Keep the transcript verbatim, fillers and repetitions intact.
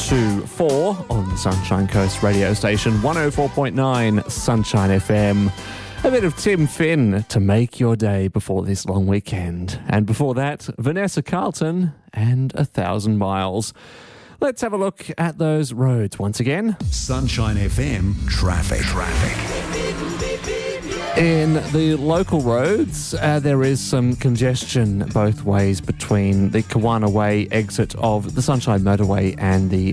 to four on the Sunshine Coast radio station, one oh four point nine Sunshine F M. A bit of Tim Finn to make your day before this long weekend. And before that, Vanessa Carlton and A Thousand Miles. Let's have a look at those roads once again. Sunshine F M traffic. Traffic. In the local roads, uh, there is some congestion both ways between the Kawana Way exit of the Sunshine Motorway and the